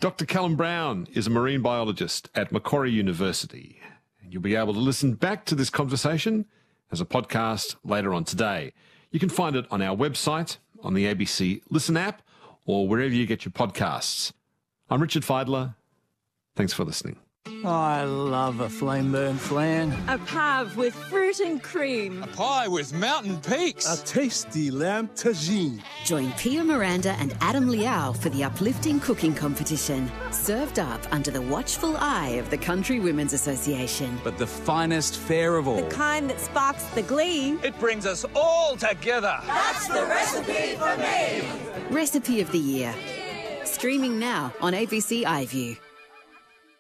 Dr. Callum Brown is a marine biologist at Macquarie University. You'll be able to listen back to this conversation as a podcast later on today. You can find it on our website, on the ABC Listen app, or wherever you get your podcasts. I'm Richard Feidler. Thanks for listening. I love a flame-burn flan. A pav with fruit and cream. A pie with mountain peaks. A tasty lamb tagine. Join Pia Miranda and Adam Liao for the uplifting cooking competition. Served up under the watchful eye of the Country Women's Association. But the finest fare of all. The kind that sparks the glee. It brings us all together. That's the recipe for me. Recipe of the Year. Streaming now on ABC iView.